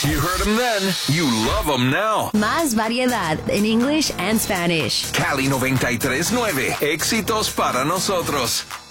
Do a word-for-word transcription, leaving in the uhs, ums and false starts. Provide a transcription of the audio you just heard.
You heard them then. You love them now. Más variedad en English and Spanish. Cali noventa y tres punto nueve. Éxitos para nosotros.